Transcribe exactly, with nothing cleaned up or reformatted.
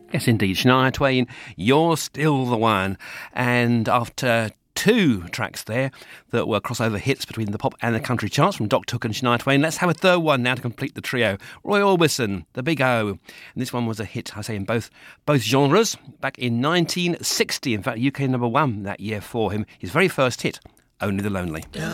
Yes, indeed. Shania Twain, You're Still the One. And after two tracks there that were crossover hits between the pop and the country charts from Doc Took and Shania Twain, let's have a third one now to complete the trio. Roy Orbison, The Big O. And this one was a hit, I say, in both both genres back in nineteen sixty. In fact, U K number one that year for him. His very first hit, Only the Lonely.